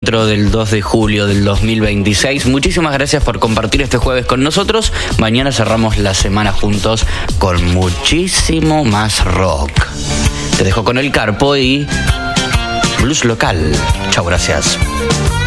encuentro del 2 de julio del 2026. Muchísimas gracias por compartir este jueves con nosotros. Mañana cerramos la semana juntos con muchísimo más rock. Te dejo con El Carpo y blues local. Chau, gracias.